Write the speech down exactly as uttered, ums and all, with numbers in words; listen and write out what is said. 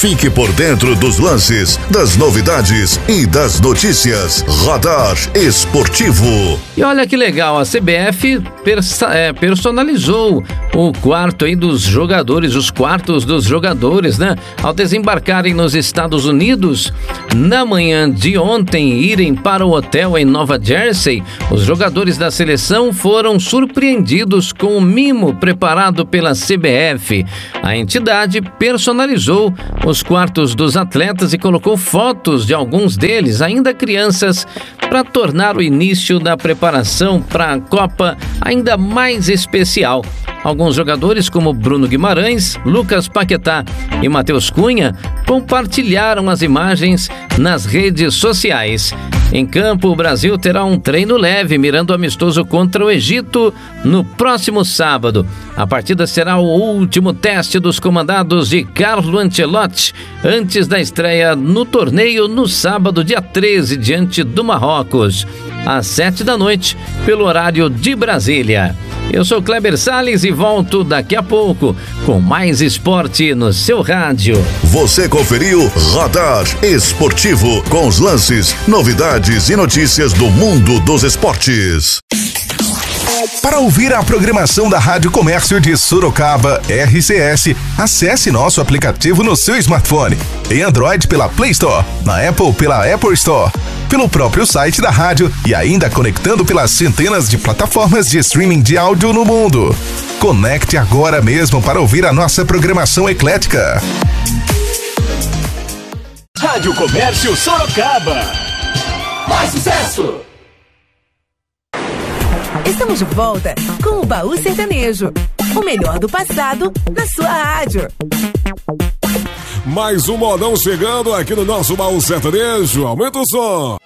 Fique por dentro dos lances, das novidades e das notícias. Radar Esportivo. E olha que legal, a C B F persa, é, personalizou o quarto aí dos jogadores, os quartos dos jogadores, né? Ao desembarcarem nos Estados Unidos, na manhã de ontem, irem para o hotel em Nova Jersey, os jogadores da seleção foram surpreendidos com um mimo preparado pela C B F. A entidade personalizou os quartos dos atletas e colocou fotos de alguns deles, ainda crianças, para tornar o início da preparação para a Copa ainda mais especial. Alguns jogadores, como Bruno Guimarães, Lucas Paquetá e Matheus Cunha, compartilharam as imagens nas redes sociais. Em campo, o Brasil terá um treino leve, mirando o amistoso contra o Egito no próximo sábado. A partida será o último teste dos comandados de Carlo Ancelotti, antes da estreia no torneio no sábado, dia treze, diante do Marrocos, às sete da noite, pelo horário de Brasília. Eu sou Kleber Salles e volto daqui a pouco com mais esporte no seu rádio. Você conferiu Radar Esportivo, com os lances, novidades e notícias do mundo dos esportes. Para ouvir a programação da Rádio Comércio de Sorocaba, R C S, acesse nosso aplicativo no seu smartphone. Em Android pela Play Store, na Apple pela Apple Store, pelo próprio site da rádio e ainda conectando pelas centenas de plataformas de streaming de áudio no mundo. Conecte agora mesmo para ouvir a nossa programação eclética. Rádio Comércio Sorocaba. Mais sucesso! Estamos de volta com o Baú Sertanejo. O melhor do passado na sua rádio. Mais um modão chegando aqui no nosso Baú Sertanejo. Aumenta o som.